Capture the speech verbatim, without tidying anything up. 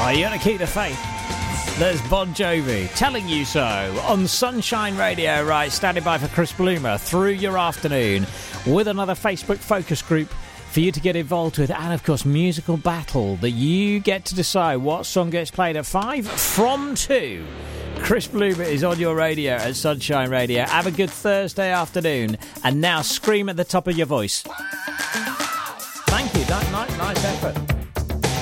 Oh, you gotta keep the faith. There's Bon Jovi telling you so on Sunshine Radio, right? Standing by for Chris Bloomer through your afternoon with another Facebook focus group for you to get involved with, and of course musical battle that you get to decide what song gets played at five from two. Chris Bloomer is on your radio at Sunshine Radio. Have a good Thursday afternoon, and now scream at the top of your voice. Thank you. Nice, nice effort.